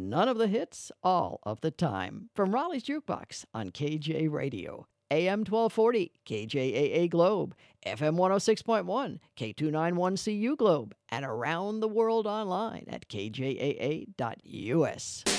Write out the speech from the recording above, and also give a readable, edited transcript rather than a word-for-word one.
None of the hits, all of the time. From Raleigh's Jukebox on KJ Radio. AM 1240, KJAA Globe, FM 106.1, K291CU Globe, and around the world online at kjaa.us.